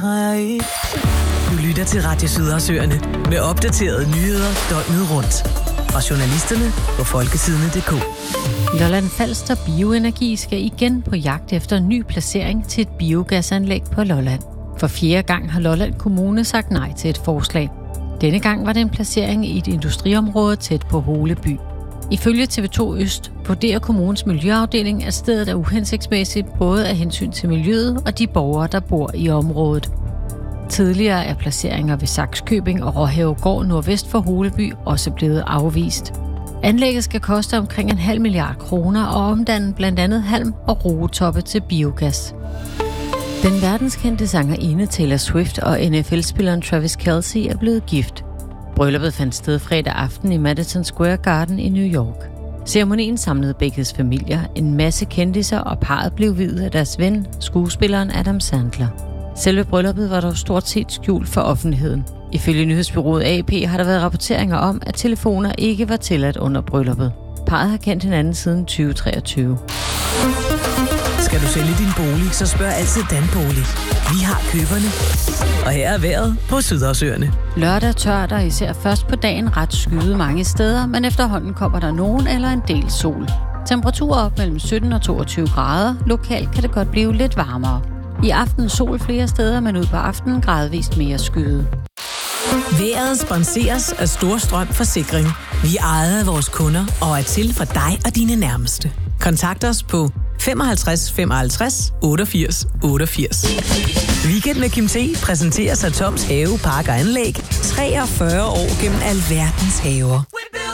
Du lytter til Radio Sydersøerne med opdaterede nyheder døgnet rundt. Fra journalisterne på folkesidene.dk. Lolland Falster Bioenergi skal igen på jagt efter en ny placering til et biogasanlæg på Lolland. For 4. gang har Lolland Kommune sagt nej til et forslag. Denne gang var det en placering i et industriområde tæt på Holeby. Ifølge TV2 Øst vurderer kommunens miljøafdeling, at stedet er uhensigtsmæssigt både af hensyn til miljøet og de borgere, der bor i området. Tidligere er placeringer ved Sakskøbing og Råhavegård nordvest for Holeby også blevet afvist. Anlægget skal koste omkring 0,5 milliard kroner og omdanne blandt andet halm og rugetoppe til biogas. Den verdenskendte sangerinde Taylor Swift og NFL-spilleren Travis Kelce er blevet gift. Brylluppet fandt sted fredag aften i Madison Square Garden i New York. Ceremonien samlede begges familier, en masse kendisser, og parret blev viet af deres ven, skuespilleren Adam Sandler. Selve brylluppet var dog stort set skjult for offentligheden. Ifølge nyhedsbureauet AP har der været rapporteringer om, at telefoner ikke var tilladt under brylluppet. Parret har kendt hinanden siden 2023. Skal du sælge din bolig, så spørg altid Danbolig. Vi har køberne. Og her er vejret på Sydersøerne. Lørdag tørt og især først på dagen ret skyet mange steder, men efterhånden kommer der nogen eller en del sol. Temperaturer op mellem 17 og 22 grader. Lokalt kan det godt blive lidt varmere. I aften sol flere steder, men ud på aftenen gradvist mere skyet. Vejret sponseres af Storstrøm Forsikring. Vi ejer af vores kunder og er til for dig og dine nærmeste. Kontakt os på 55 55 88 88. Weekend med Kim T præsenteres af Toms Have, Park og Anlæg. 43 år gennem alverdens haver.